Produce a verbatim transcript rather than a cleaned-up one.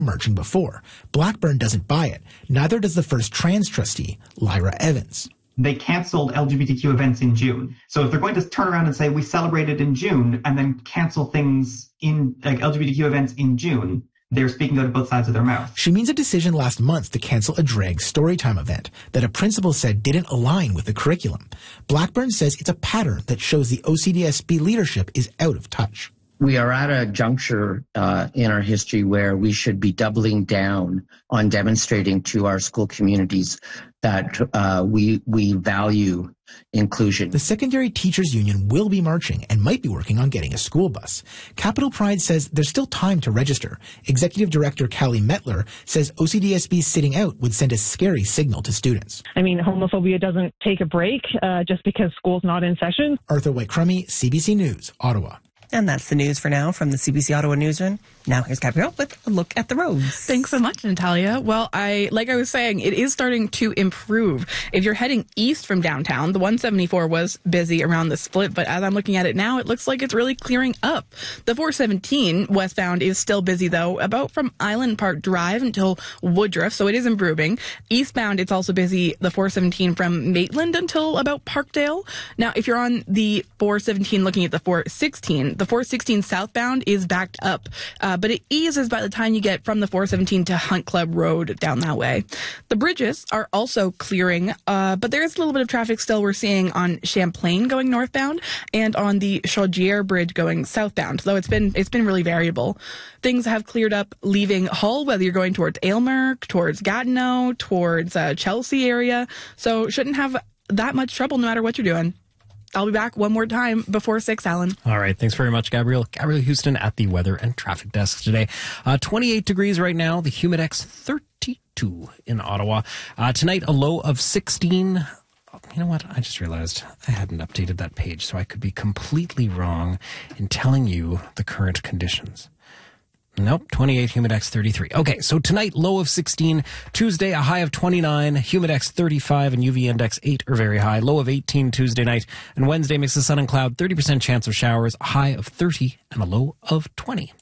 marching before. Blackburn doesn't buy it. Neither does the first trans trustee, Lyra Evans. They canceled L G B T Q events in June. So if they're going to turn around and say we celebrated in June and then cancel things in like L G B T Q events in June, they're speaking out of both sides of their mouth. She means a decision last month to cancel a drag storytime event that a principal said didn't align with the curriculum. Blackburn says it's a pattern that shows the O C D S B leadership is out of touch. We are at a juncture uh, in our history where we should be doubling down on demonstrating to our school communities that uh, we we value inclusion. The Secondary Teachers Union will be marching and might be working on getting a school bus. Capital Pride says there's still time to register. Executive Director Callie Metler says O C D S B sitting out would send a scary signal to students. I mean, homophobia doesn't take a break uh, just because school's not in session. Arthur White-Crummy, C B C News, Ottawa. And that's the news for now from the C B C Ottawa Newsroom. Now here's Gabrielle with a look at the roads. Thanks so much, Natalia. Well, I like I was saying, it is starting to improve. If you're heading east from downtown, the one seventy-four was busy around the split, but as I'm looking at it now, it looks like it's really clearing up. The four seventeen westbound is still busy, though, about from Island Park Drive until Woodruff, so it is improving. Eastbound, it's also busy, the four seventeen from Maitland until about Parkdale. Now, if you're on the four seventeen looking at the four sixteen, the four sixteen southbound is backed up, uh, but it eases by the time you get from the four seventeen to Hunt Club Road down that way. The bridges are also clearing, uh, but there is a little bit of traffic still we're seeing on Champlain going northbound and on the Chaudière Bridge going southbound, though it's been it's been really variable. Things have cleared up leaving Hull, whether you're going towards Aylmer, towards Gatineau, towards uh, Chelsea area, so shouldn't have that much trouble no matter what you're doing. I'll be back one more time before six, Alan. All right. Thanks very much, Gabrielle. Gabrielle Houston at the weather and traffic desk today. Uh, twenty-eight degrees right now. The Humidex thirty-two in Ottawa. Uh, tonight, a low of sixteen. You know what? I just realized I hadn't updated that page, so I could be completely wrong in telling you the current conditions. Nope, twenty-eight, Humidex thirty-three. Okay, so tonight, low of sixteen. Tuesday, a high of twenty-nine. Humidex thirty-five and U V index eight or very high. Low of eighteen Tuesday night. And Wednesday, mix of sun and cloud, thirty percent chance of showers, a high of thirty and a low of twenty.